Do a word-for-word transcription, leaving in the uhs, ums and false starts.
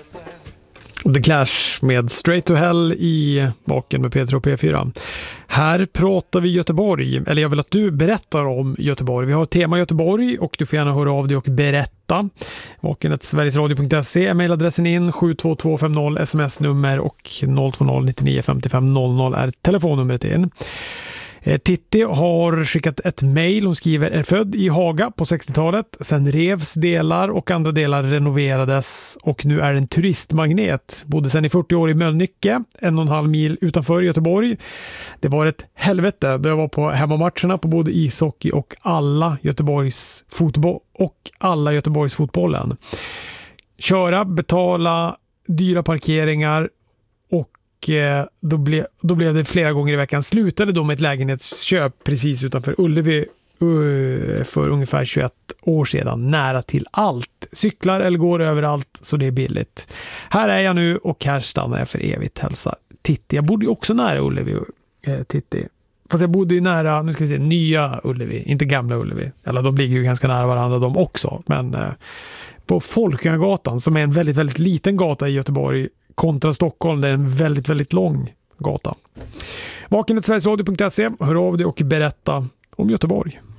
The Clash med Straight to Hell i Vaken med P tre och P fyra. Här pratar vi Göteborg, eller jag vill att du berättar om Göteborg. Vi har tema Göteborg och du får gärna höra av dig och berätta. Vakenet sverigesradio punkt se är mejladressen in, sju två två fem noll sms-nummer och noll två noll nio nio fem fem noll noll är telefonnumret in. Titti har skickat ett mejl. Hon skriver: är född i Haga på sextiotalet. Sen revs delar och andra delar renoverades och nu är en turistmagnet. Bodde sen i fyrtio år i Mölnlycke, en och en halv mil utanför Göteborg. Det var ett helvete då jag var på hemmamatcherna på både ishockey och alla Göteborgs fotboll och alla Göteborgs fotbollen. Köra, betala dyra parkeringar och Då, ble, då blev det flera gånger i veckan. Slutade då med ett lägenhetsköp precis utanför Ullevi uh, för ungefär tjugoett år sedan. Nära till allt. Cyklar eller går överallt så det är billigt. Här är jag nu och här stannar jag för evigt. Hälsa Titti. Jag bodde ju också nära Ullevi, eh, Titti. Fast jag bodde ju nära, nu ska vi se, nya Ullevi. Inte gamla Ullevi. Eller de ligger ju ganska nära varandra de också. Men eh, på Folkungagatan som är en väldigt, väldigt liten gata i Göteborg kontra Stockholm, det är en väldigt, väldigt lång gata. Vakenet sverigesradio punkt se, hör av dig och berätta om Göteborg.